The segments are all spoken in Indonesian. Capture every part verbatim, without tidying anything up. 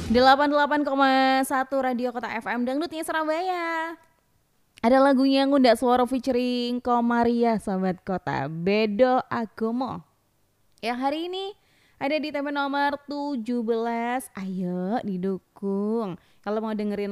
delapan puluh delapan koma satu Radio Kota F M Dangdutnya Surabaya. Ada lagunya Ngunda Suara featuring Komaria, sahabat kota, Bedo Agomo. Yang hari ini ada di T V nomor tujuh belas. Ayo didukung. Kalau mau dengerin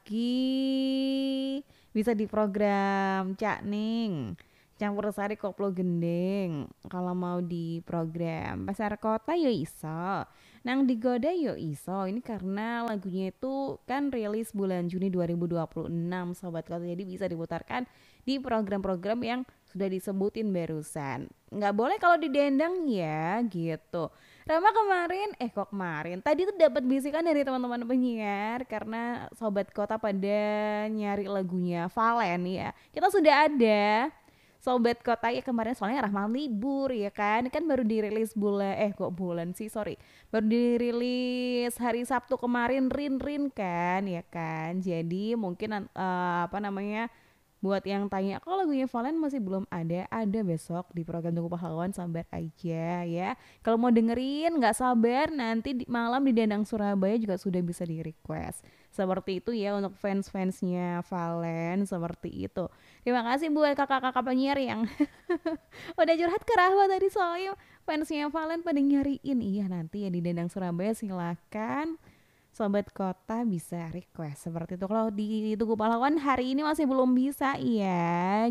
lagi bisa di program Cak Ning Campur Sari Koplo Gendeng. Kalau mau di program Pasar Kota yo iso. Nang digoda yo iso. Ini karena lagunya itu kan rilis bulan Juni dua ribu dua puluh enam, sobat kota. Jadi bisa diputarkan di program-program yang sudah disebutin barusan. Nggak boleh kalau didendang ya gitu. Rama kemarin, eh kok kemarin? Tadi tuh dapat bisikan dari teman-teman penyiar karena sobat kota pada nyari lagunya Valen ya. Kita sudah ada Sobat Kota ya kemarin, soalnya Rahman libur ya kan. Kan baru dirilis bulan, eh kok bulan sih, sorry. Baru dirilis hari Sabtu kemarin, Rin-Rin kan ya kan. Jadi mungkin uh, apa namanya, buat yang tanya kalau lagunya Valen masih belum ada, ada besok di program Tunggu Pahlawan, sabar aja ya. Kalau mau dengerin nggak sabar, nanti di, malam di Dendang Surabaya juga sudah bisa di request. Seperti itu ya untuk fans-fansnya Valen, seperti itu. Terima kasih buat kakak-kakak penyiar yang udah curhat ke Rahwa tadi soalnya fansnya Valen pada nyariin. Iya nanti ya di Dendang Surabaya silakan Sobat Kota bisa request seperti itu. Kalau di Tugu Pahlawan hari ini masih belum bisa ya.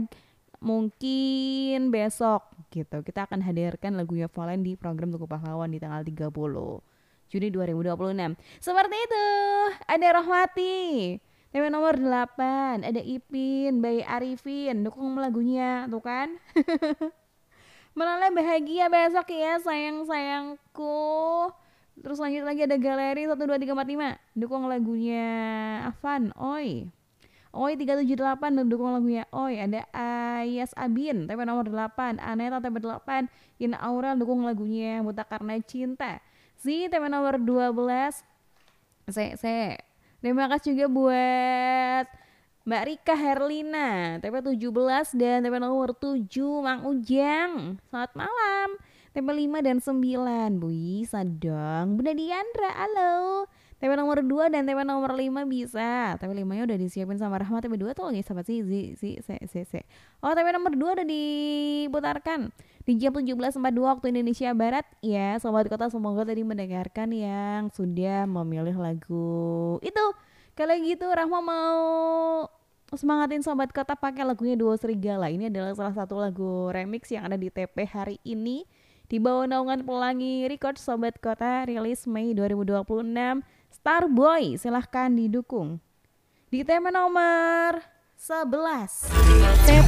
Mungkin besok gitu. Kita akan hadirkan lagunya Valen di program Tugu Pahlawan di tanggal tiga puluh Juni dua ribu dua puluh enam. Seperti itu. Ada Rohmati. T V nomor delapan. Ada Ipin, Bayi Arifin. Dukung lagunya tuh kan. Melalui bahagia besok ya sayang-sayangku. Terus lanjut lagi ada Galeri satu dua tiga empat lima. Dukung lagunya Avan, Oi. Oi tiga tujuh delapan dukung lagunya Oi. Ada Ayas Abin, T V nomor delapan. Aneta T V delapan. Ina Aura dukung lagunya Buta Karena Cinta. Si T V nomor dua belas. Se, se. Terima kasih juga buat Mbak Rika Herlina, T V tujuh belas dan T V nomor tujuh Mang Ujang. Selamat malam. T V lima dan sembilan bisa dong. Bunda Diandra, halo. T V nomor dua dan T V nomor lima bisa. T V lima nya udah disiapin sama Rahmat. T V dua tuh lagi sahabat sih si, si, si, si, si. Oh, T V nomor dua udah diputarkan di jam tujuh belas empat puluh dua waktu Indonesia Barat. Ya, Sobat Kota semoga tadi mendengarkan yang sudah memilih lagu itu. Kalau gitu Rahma mau semangatin Sobat Kota pakai lagunya Duo Serigala. Ini adalah salah satu lagu remix yang ada di T P hari ini. Di bawah naungan Pelangi Records, Sobat Kota, rilis Mei dua ribu dua puluh enam. Starboy, silahkan didukung. Di tema nomor sebelas.